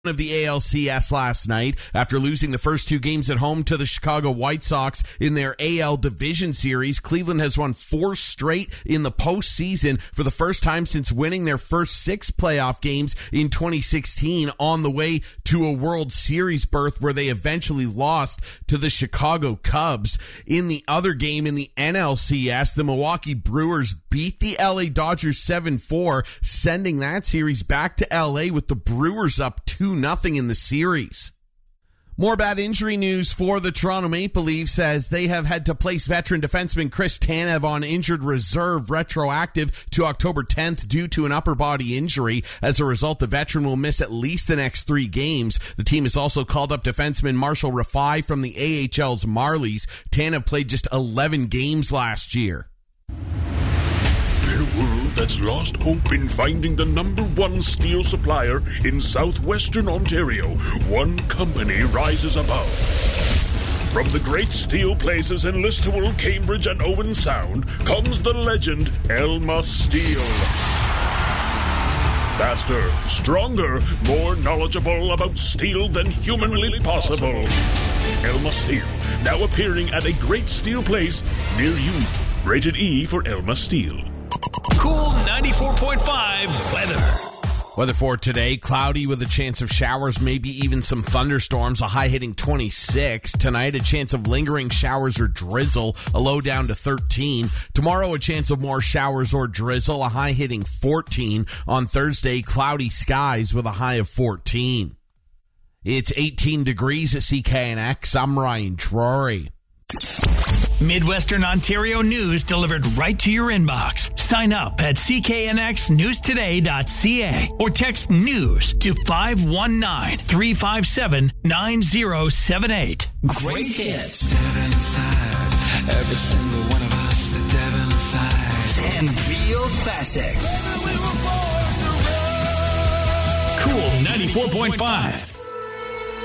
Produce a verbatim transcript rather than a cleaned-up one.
of the A L C S last night after losing the first two games at home to the Chicago White Sox in their A L Division Series. Cleveland has won four straight in the postseason for the first time since winning their first six playoff games in twenty sixteen, on the way to a World Series berth where they eventually lost to the Chicago Cubs. In the other game in the N L C S, the Milwaukee Brewers beat the L A Dodgers seven four, sending that series back to L A with the Brewers up two nothing in the series. More bad injury news for the Toronto Maple Leafs as they have had to place veteran defenseman Chris Tanev on injured reserve retroactive to October tenth due to an upper body injury. As a result, the veteran will miss at least the next three games. The team has also called up defenseman Marshall Rafai from the A H L's Marlies. Tanev played just eleven games last year. In a world that's lost hope in finding the number one steel supplier in southwestern Ontario, one company rises above. From the great steel places in Listowel, Cambridge, and Owen Sound comes the legend Elma Steel. Faster, stronger, more knowledgeable about steel than humanly possible. Elma Steel, now appearing at a great steel place near you. Rated E for Elma Steel. Cool ninety-four point five weather. Weather for today, cloudy with a chance of showers, maybe even some thunderstorms, a high hitting twenty-six. Tonight, a chance of lingering showers or drizzle, a low down to thirteen. Tomorrow, a chance of more showers or drizzle, a high hitting fourteen. On Thursday, cloudy skies with a high of fourteen. It's eighteen degrees at C K N X. I'm Ryan Drury. Midwestern Ontario news delivered right to your inbox. Sign up at c k n x news today dot c a or text news to five one nine, three five seven, nine zero seven eight. Great hits. Devil inside, every single one of us, the devil inside. And real classics. Cool ninety-four point five.